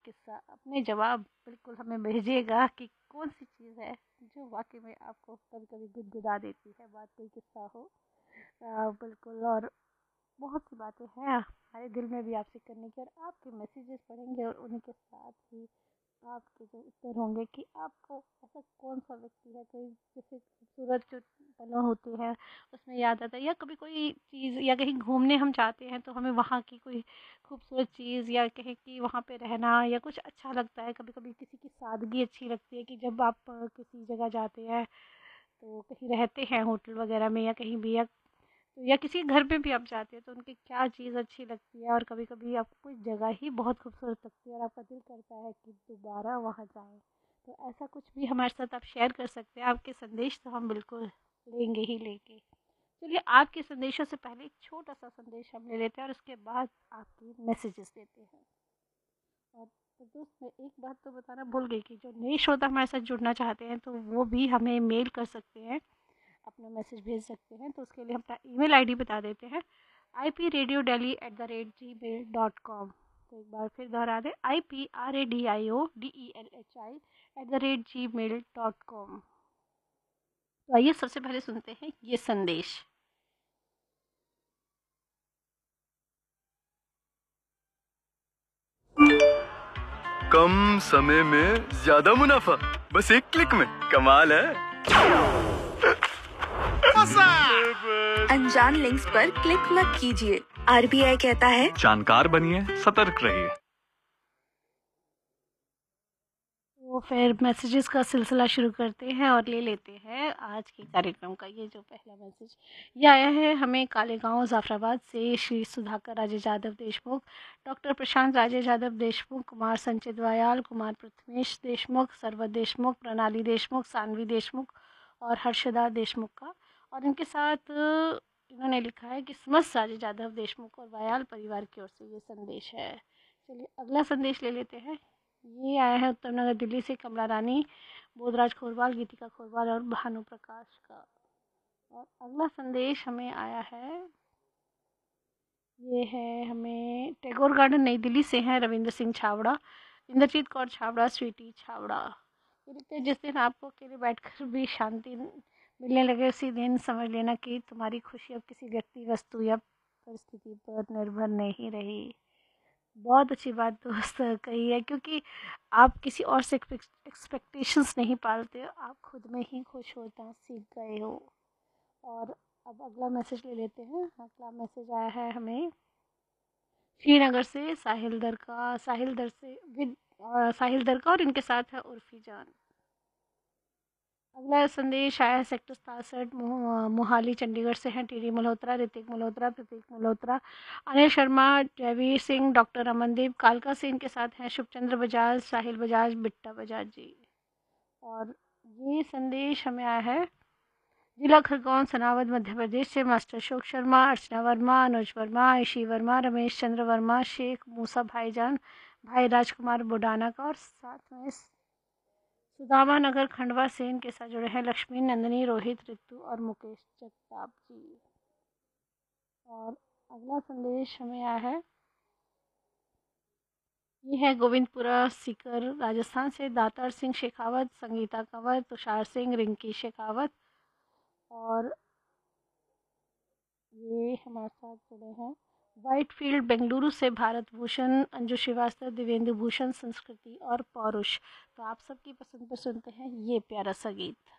किस्सा, अपने जवाब बिल्कुल हमें भेजिएगा कि कौन सी चीज़ है जो वाकई में आपको कभी कभी गुदगुदा देती है। बात कोई किस्सा हो बिल्कुल। और बहुत सी बातें हैं हमारे दिल में भी आपसे करने की, और आपके मैसेजेस पढ़ेंगे और उन्हीं के साथ ही आपके जो उत्तर होंगे कि आपको ऐसा कौन सा व्यक्ति है, कोई जैसे खूबसूरत जो पल होते हैं उसमें याद आता है, या कभी कोई चीज़, या कहीं घूमने हम जाते हैं तो हमें वहाँ की कोई खूबसूरत चीज़, या कहें कि वहाँ पे रहना या कुछ अच्छा लगता है। कभी कभी किसी की सादगी अच्छी लगती है कि जब आप किसी जगह जाते हैं तो कहीं रहते हैं होटल वगैरह में या कहीं भी, या किसी घर पे भी आप जाते हैं तो उनकी क्या चीज़ अच्छी लगती है, और कभी कभी आपको कोई जगह ही बहुत खूबसूरत लगती है और आपका दिल करता है कि दोबारा वहाँ जाएं। तो ऐसा कुछ भी हमारे साथ आप शेयर कर सकते हैं। आपके संदेश तो हम बिल्कुल लेंगे ही लेंगे। चलिए, आपके संदेशों से पहले एक छोटा सा संदेश हम ले लेते हैं और उसके बाद आपके मैसेजेस देते हैं। और तो दोस्त, मैं एक बात तो बताना भूल गई कि जो नए श्रोता हमारे साथ जुड़ना चाहते हैं तो वो भी हमें मेल कर सकते हैं, अपना मैसेज भेज सकते हैं। तो उसके लिए हम अपना ईमेल आईडी बता देते हैं, ipradiodeli@gmail.com। तो एक बार फिर दोहरा दें, ipradiodeli@gmail.com। तो आइए सबसे पहले सुनते हैं ये संदेश। कम समय में ज्यादा मुनाफा, बस एक क्लिक में। कमाल है। अनजान लिंक्स पर क्लिक मत कीजिए। आरबीआई कहता है, जानकार बनिए, सतर्क रहिए। तो फिर मैसेजेस का सिलसिला शुरू करते हैं और ले लेते हैं आज के कार्यक्रम का ये जो पहला मैसेज ये आया है हमें कालेगांव जाफराबाद से। श्री सुधाकर राजे यादव देशमुख, डॉक्टर प्रशांत राजे यादव देशमुख, कुमार संचित वायाल, कुमार प्रथमेश देशमुख, सरवत देशमुख, प्रणाली देशमुख, सानवी देशमुख और हर्षदा देशमुख का। और इनके साथ इन्होंने लिखा है कि समस्त राजे यादव देशमुख और वायाल परिवार की ओर से ये संदेश है। चलिए अगला संदेश ले लेते हैं। ये आया है उत्तम नगर दिल्ली से कमला रानी, बोधराज खोरवाल, गीतिका खोरवाल और भानु प्रकाश का। और अगला संदेश हमें आया है, ये है हमें टैगोर गार्डन नई दिल्ली से हैं रविंद्र सिंह छावड़ा, इंद्रजीत कौर छावड़ा, स्वीटी छावड़ा। ये लिखते हैं, जिस दिन आपको अकेले बैठकर भी शांति मिलने लगे उसी दिन समझ लेना कि तुम्हारी खुशी अब किसी व्यक्ति, वस्तु या परिस्थिति पर निर्भर नहीं रही। बहुत अच्छी बात दोस्त कही है, क्योंकि आप किसी और से एक्सपेक्टेशंस नहीं पालते, आप खुद में ही खुश होना सीख गए हो। और अब अगला मैसेज ले लेते हैं। अगला मैसेज आया है हमें श्रीनगर से साहिल दर का, साहिल दर से साहिल दर का, और इनके साथ है उर्फी जान। अगला संदेश आया है सेक्टर 67 मोहाली चंडीगढ़ से हैं टीडी मल्होत्रा, ऋतिक मल्होत्रा, प्रतीक मल्होत्रा, अनिल शर्मा, जयवीर सिंह, डॉक्टर अमनदीप, कालका से इनके साथ हैं शुभचंद्र बजाज, साहिल बजाज, बिट्टा बजाज जी। और ये संदेश हमें आया है जिला खरगोन सनावद मध्य प्रदेश से मास्टर अशोक शर्मा, अर्चना वर्मा, अनुज वर्मा, ईशी वर्मा, रमेश चंद्र वर्मा, शेख मूसा भाईजान, भाई राजकुमार बुडाना का। और साथ में सुदामा नगर खंडवा से इनके साथ जुड़े हैं लक्ष्मी, नंदनी, रोहित, ऋतु और मुकेश जगताप जी। और अगला संदेश हमें आया है, ये है गोविंदपुरा सीकर राजस्थान से दातार सिंह शेखावत, संगीता कंवर, तुषार सिंह, रिंकी शेखावत। और ये हमारे साथ जुड़े हैं वाइट फील्ड बेंगलुरु से भारत भूषण, अंजू श्रीवास्तव, दिव्येंदु भूषण, संस्कृति और पौरुष। तो आप सबकी पसंद पर सुनते हैं ये प्यारा सा गीत।